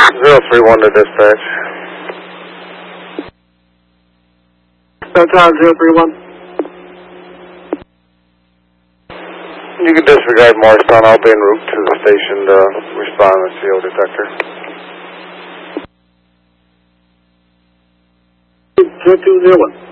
031 to dispatch. Tower 031. You can disregard Morristown. I'll be en route to the station to respond to the CO detector. 4201.